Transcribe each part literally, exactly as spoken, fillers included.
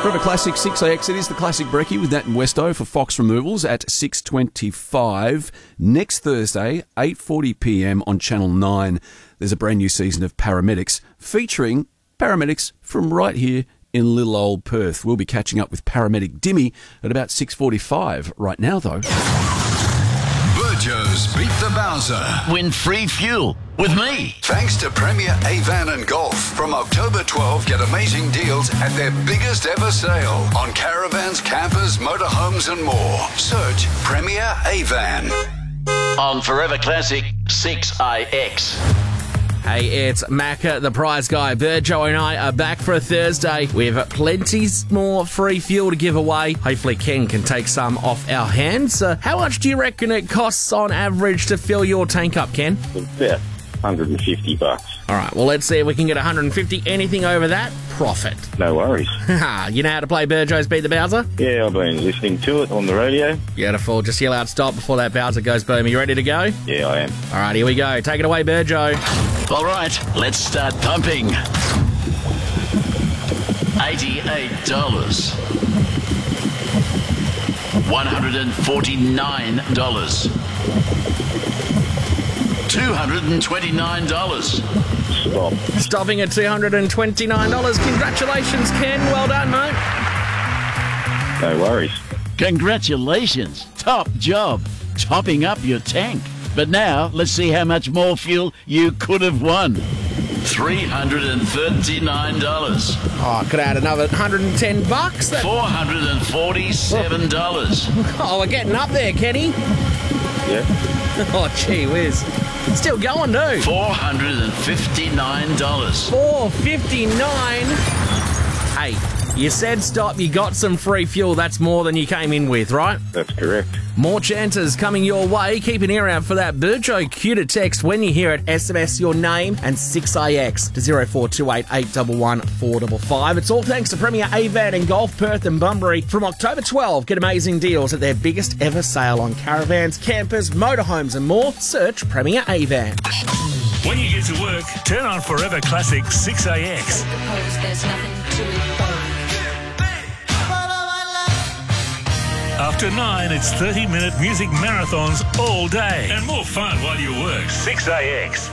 Forever Classic six A X. It is the Classic Brekkie with Nat and Westo for Fox Removals at six twenty-five. Next Thursday, eight forty p m on Channel nine, there's a brand new season of Paramedics featuring paramedics from right here in little old Perth. We'll be catching up with paramedic Dimmy at about six forty-five. Right now, though... Burjo's Beat the Bowser. Win free fuel with me. Thanks to Premier Avan and Golf. From October twelfth, get amazing deals at their biggest ever sale on caravans, campers, motorhomes and more. Search Premier Avan. On Forever Classic six A X. Hey, it's Macca, the prize guy. Burjo and I are back for a Thursday. We have plenty more free fuel to give away. Hopefully Ken can take some off our hands. Uh, how much do you reckon it costs on average to fill your tank up, Ken? About one hundred fifty bucks. All right, well, let's see if we can get one hundred fifty. Anything over that, profit. No worries. You know how to play Burjo's Beat the Bowser? Yeah, I've been listening to it on the radio. Beautiful. Just yell out stop before that Bowser goes boom. Are you ready to go? Yeah, I am. All right, here we go. Take it away, Burjo. All right, let's start pumping. eighty-eight dollars. one hundred forty-nine dollars. two hundred twenty-nine dollars. Stop. Stopping at two hundred twenty-nine dollars. Congratulations, Ken. Well done, mate. No worries. Congratulations. Top job. Topping up your tank. But now, let's see how much more fuel you could have won. three hundred thirty-nine dollars. Oh, could add another one hundred ten bucks. That... four hundred forty-seven dollars. Oh, we're getting up there, Kenny. Yeah. Oh, gee whiz. Still going, too. four hundred fifty-nine dollars. four fifty-nine. Hey, you said stop, you got some free fuel. That's more than you came in with, right? That's correct. More chances coming your way. Keep an ear out for that Burjo cue to text when you hear it. S M S your name and six A X to zero four two eight eight one one four five five. It's all thanks to Premier Avan and Golf, Perth and Bunbury. From October twelfth, get amazing deals at their biggest ever sale on caravans, campers, motorhomes and more. Search Premier Avan. When you get to work, turn on Forever Classic six A X. There's nothing to it. After nine, it's thirty-minute music marathons all day. And more fun while you work. six A X.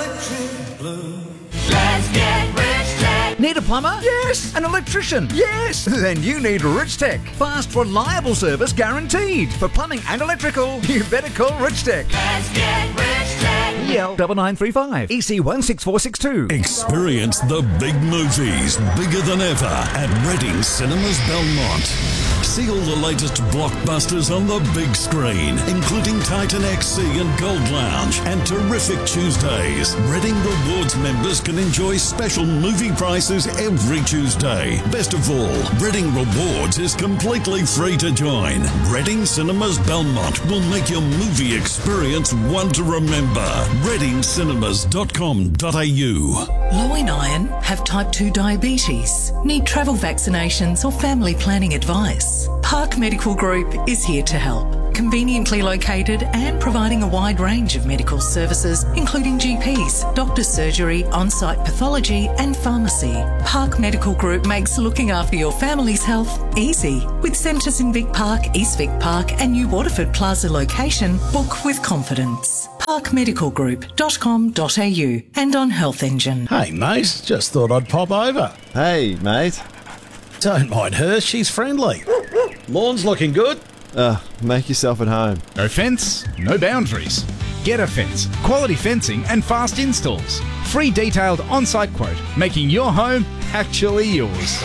Let's get rich tech. Need a plumber? Yes. An electrician? Yes. Then you need Rich Tech. Fast, reliable service guaranteed. For plumbing and electrical, you better call Rich Tech. Let's get rich tech. E L nine nine three five. E C one six four six two. Experience the big movies, bigger than ever, at Reading Cinemas Belmont. See all the latest blockbusters on the big screen, including Titan X C and Gold Lounge, and terrific Tuesdays. Reading Rewards members can enjoy special movie prices every Tuesday. Best of all, Reading Rewards is completely free to join. Reading Cinemas Belmont will make your movie experience one to remember. reading cinemas dot com dot a u. Low in iron, have type two diabetes, need travel vaccinations or family planning advice. Park Medical Group is here to help. Conveniently located and providing a wide range of medical services, including G Ps, doctor's surgery, on-site pathology and pharmacy. Park Medical Group makes looking after your family's health easy. With centres in Vic Park, East Vic Park and New Waterford Plaza location, book with confidence. park medical group dot com dot a u and on Health Engine. Hey mate, just thought I'd pop over. Hey mate. Don't mind her, she's friendly. Lawn's looking good. Uh, make yourself at home. No fence, no boundaries. Get a Fence. Quality fencing and fast installs. Free detailed on-site quote, making your home actually yours.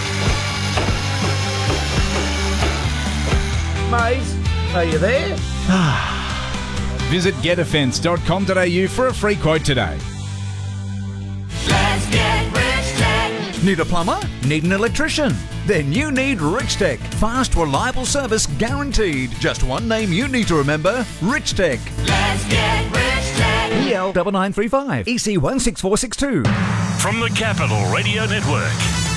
Mate, are you there? Visit get a fence dot com dot a u for a free quote today. Let's get rich tech. Need a plumber? Need an electrician? Then you need Rich Tech. Fast, reliable service guaranteed. Just one name you need to remember, Rich Tech. Let's get rich tech. E L nine nine three five. E C one six four six two. From the Capital Radio Network,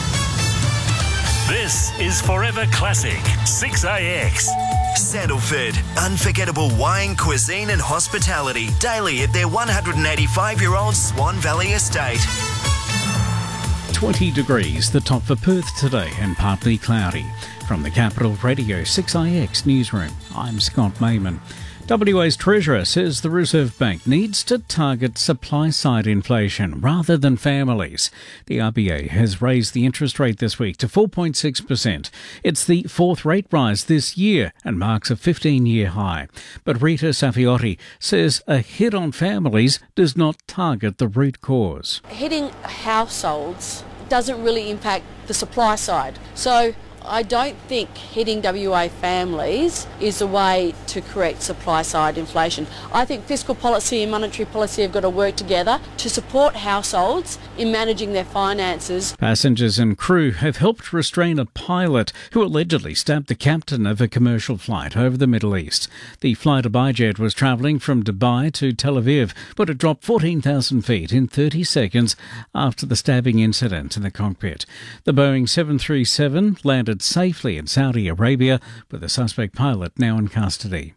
this is Forever Classic six A X. Sandalford, unforgettable wine, cuisine and hospitality daily at their one hundred eighty-five-year-old Swan Valley estate. twenty degrees, the top for Perth today, and partly cloudy. From the Capital Radio six I X newsroom, I'm Scott Mayman. W A's Treasurer says the Reserve Bank needs to target supply-side inflation rather than families. The R B A has raised the interest rate this week to four point six percent. It's the fourth rate rise this year and marks a fifteen-year high. But Rita Safiotti says a hit on families does not target the root cause. Hitting households doesn't really impact the supply side. So I don't think hitting W A families is a way to correct supply-side inflation. I think fiscal policy and monetary policy have got to work together to support households in managing their finances. Passengers and crew have helped restrain a pilot who allegedly stabbed the captain of a commercial flight over the Middle East. The flight Abijet was travelling from Dubai to Tel Aviv, but it dropped fourteen thousand feet in thirty seconds after the stabbing incident in the cockpit. The Boeing seven thirty-seven landed safely in Saudi Arabia, with the suspect pilot now in custody.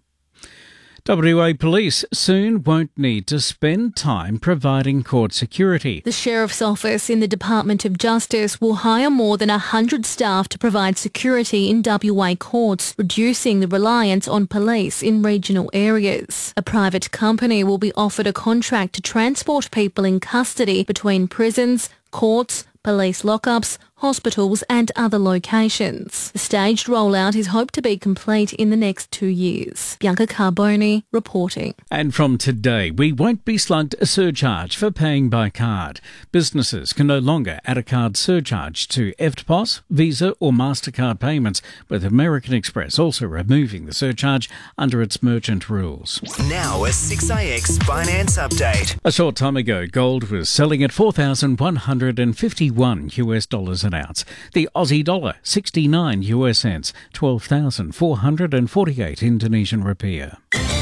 W A Police soon won't need to spend time providing court security. The Sheriff's Office in the Department of Justice will hire more than one hundred staff to provide security in W A courts, reducing the reliance on police in regional areas. A private company will be offered a contract to transport people in custody between prisons, courts, police lockups, hospitals and other locations. The staged rollout is hoped to be complete in the next two years. Bianca Carboni reporting. And from today, we won't be slugged a surcharge for paying by card. Businesses can no longer add a card surcharge to E F T P O S, Visa or MasterCard payments, with American Express also removing the surcharge under its merchant rules. Now a six I X finance update. A short time ago, gold was selling at four thousand one hundred fifty-one U S dollars an ounce. The Aussie dollar, sixty-nine U S cents, twelve thousand four hundred forty-eight Indonesian rupiah.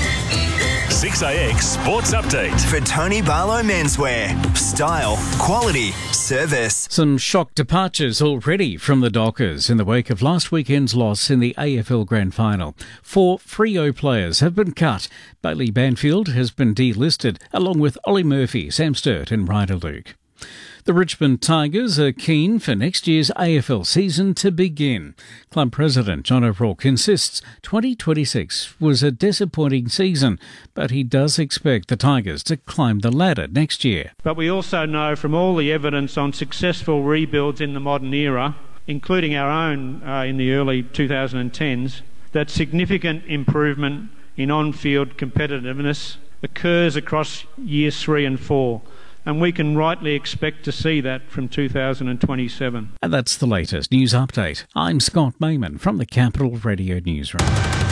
six I X Sports Update. For Tony Barlow Menswear. Style, quality, service. Some shock departures already from the Dockers in the wake of last weekend's loss in the A F L Grand Final. Four Freo players have been cut. Bailey Banfield has been delisted, along with Ollie Murphy, Sam Sturt and Ryder Luke. The Richmond Tigers are keen for next year's A F L season to begin. Club President John O'Rourke insists twenty twenty-six was a disappointing season, but he does expect the Tigers to climb the ladder next year. But we also know from all the evidence on successful rebuilds in the modern era, including our own uh, in the early twenty tens, that significant improvement in on-field competitiveness occurs across years three and four. And we can rightly expect to see that from two thousand twenty-seven. And that's the latest news update. I'm Scott Mayman from the Capital Radio Newsroom.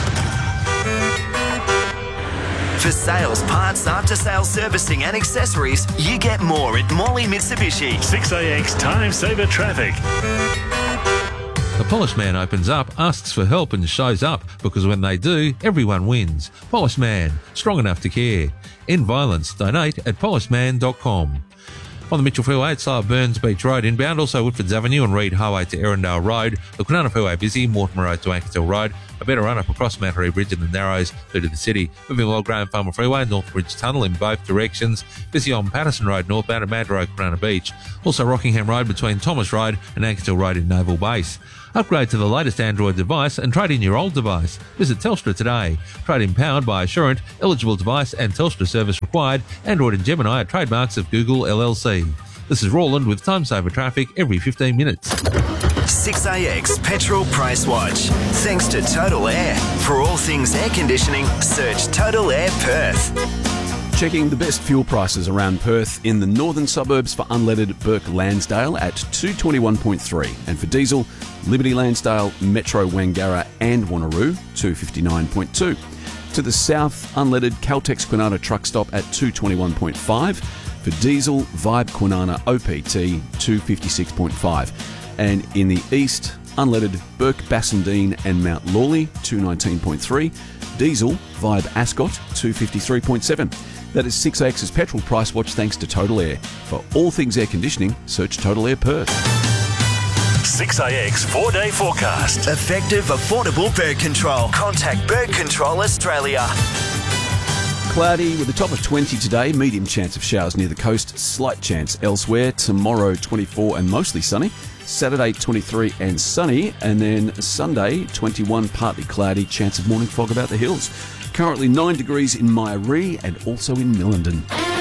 For sales, parts, after-sales servicing and accessories, you get more at Morley Mitsubishi. six I X Time Saver Traffic. The Polish Man opens up, asks for help and shows up, because when they do, everyone wins. Polish Man, strong enough to care. End violence, donate at polish man dot com. On the Mitchell Freeway, it's slow at Burns Beach Road inbound, also Woodfords Avenue and Reed Highway to Erindale Road. The Kwinana Freeway busy, Mortimer Road to Ankersville Road. A better run up across Mantaree Bridge in the Narrows through to the city. Moving along Graham Farmer Freeway, North Bridge Tunnel in both directions. Busy on Patterson Road northbound and Mad Road, Kwinana Beach. Also Rockingham Road between Thomas Road and Ankersville Road in Naval Base. Upgrade to the latest Android device and trade in your old device. Visit Telstra today. Trade in powered by Assurant, eligible device and Telstra service required. Android and Gemini are trademarks of Google L L C. This is Roland with Time Saver Traffic every fifteen minutes. six I X Petrol Price Watch. Thanks to Total Air. For all things air conditioning, search Total Air Perth. Checking the best fuel prices around Perth in the northern suburbs for unleaded Burke Lansdale at two twenty-one point three, and for diesel, Liberty Lansdale, Metro Wangara and Wanneroo two fifty-nine point two. To the south, unleaded Caltex Kwinana truck stop at two twenty-one point five. For diesel, Vibe Kwinana O P T two fifty-six point five. And in the east, unleaded Burke Bassendean and Mount Lawley two nineteen point three. Diesel, Vibe Ascot two fifty-three point seven. That is six I X's petrol price watch thanks to Total Air. For all things air conditioning, search Total Air Perth. six I X four-day forecast. Effective, affordable bird control. Contact Bird Control Australia. cloudy with a top of twenty today. Medium chance of showers near the coast. Slight chance elsewhere. Tomorrow, twenty-four and mostly sunny. Saturday, twenty-three and sunny. And then Sunday, twenty-one, partly cloudy. Chance of morning fog about the hills. Currently nine degrees in Myaree and also in Millendon.